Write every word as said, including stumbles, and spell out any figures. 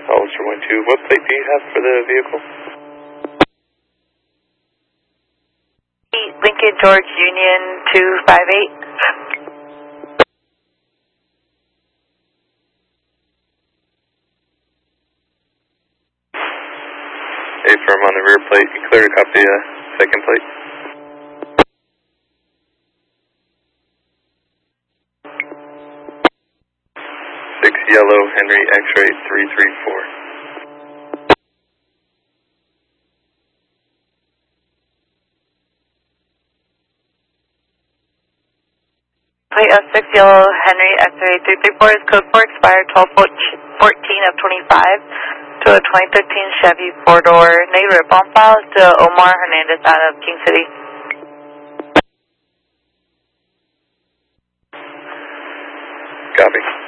Hollister one two. What plate do you have for the vehicle? Lincoln George Union two five eight. A firm on the rear plate. You clear to copy the second plate. Six yellow Henry X-ray three three four. Plate of six yellow Henry X-ray three three four is code four, expired twelve fourteen of twenty-five to a twenty thirteen Chevy four-door. Negative on file to Omar Hernandez out of King City. Copy.